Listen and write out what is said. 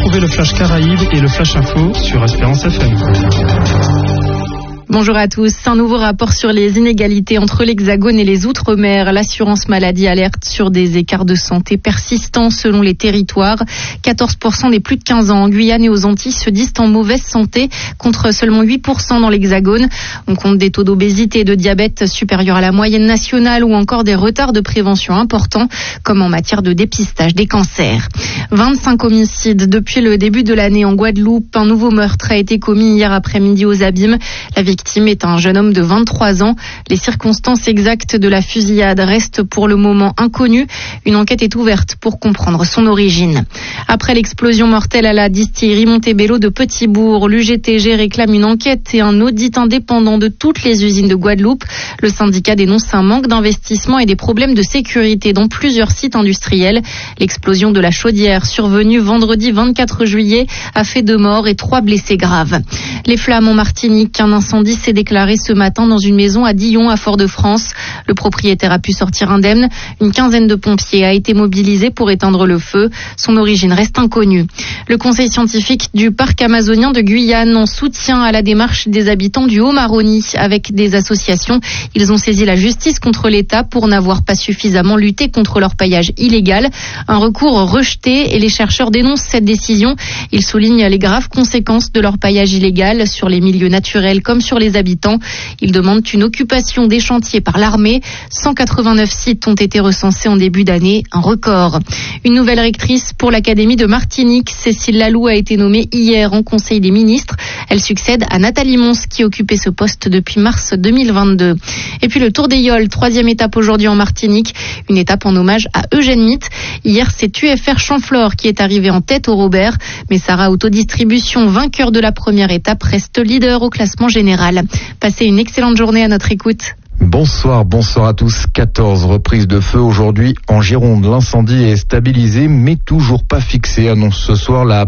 Retrouvez le Flash Caraïbes et le Flash Info sur Espérance FM. Bonjour à tous. Un nouveau rapport sur les inégalités entre l'Hexagone et les Outre-mer. L'assurance maladie alerte sur des écarts de santé persistants selon les territoires. 14% des plus de 15 ans en Guyane et aux Antilles se disent en mauvaise santé contre seulement 8% dans l'Hexagone. On compte des taux d'obésité et de diabète supérieurs à la moyenne nationale ou encore des retards de prévention importants comme en matière de dépistage des cancers. 25 homicides depuis le début de l'année en Guadeloupe. Un nouveau meurtre a été commis hier après-midi aux Abîmes. La victime est un jeune homme de 23 ans. Les circonstances exactes de la fusillade restent pour le moment inconnues. Une enquête est ouverte pour comprendre son origine. Après l'explosion mortelle à la distillerie Montebello de Petit-Bourg, l'UGTG réclame une enquête et un audit indépendant de toutes les usines de Guadeloupe. Le syndicat dénonce un manque d'investissement et des problèmes de sécurité dans plusieurs sites industriels. L'explosion de la chaudière survenue vendredi 24 juillet a fait 2 morts et 3 blessés graves. Les flammes en Martinique, un incendie s'est déclaré ce matin dans une maison à Dillon, à Fort-de-France. Le propriétaire a pu sortir indemne. Une quinzaine de pompiers a été mobilisée pour éteindre le feu. Son origine reste inconnue. Le conseil scientifique du parc amazonien de Guyane en soutien à la démarche des habitants du Haut-Maroni avec des associations. Ils ont saisi la justice contre l'État pour n'avoir pas suffisamment lutté contre leur paillage illégal. Un recours rejeté et les chercheurs dénoncent cette décision. Ils soulignent les graves conséquences de leur paillage illégal sur les milieux naturels comme sur les habitants. Ils demandent une occupation des chantiers par l'armée. 189 sites ont été recensés en début d'année, un record. Une nouvelle rectrice pour l'Académie de Martinique, Cécile Lalou, a été nommée hier en Conseil des ministres. Elle succède à Nathalie Mons qui occupait ce poste depuis mars 2022. Et puis le Tour des Yoles, 3e étape aujourd'hui en Martinique, une étape en hommage à Eugène Mitte. Hier, c'est UFR Champflore qui est arrivé en tête au Robert, mais Sarah Autodistribution, vainqueur de la première étape, reste leader au classement général. Passez une excellente journée à notre écoute. Bonsoir à tous. 14 reprises de feu aujourd'hui en Gironde. L'incendie est stabilisé mais toujours pas fixé, annonce ce soir la